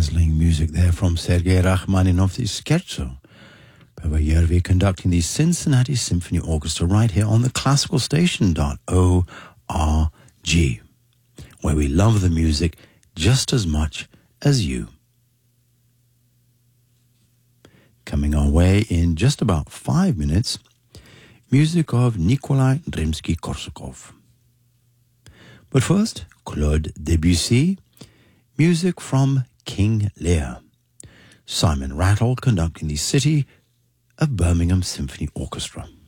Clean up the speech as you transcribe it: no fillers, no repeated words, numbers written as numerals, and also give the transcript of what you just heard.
dazzling music there from Sergei Rachmaninoff's Scherzo by Yervi conducting the Cincinnati Symphony Orchestra right here on the classicalstation.org, where we love the music just as much as you. Coming our way in just about 5 minutes, music of Nikolai Rimsky-Korsakov. But first, Claude Debussy, music from King Lear. Simon Rattle conducting the City of Birmingham Symphony Orchestra.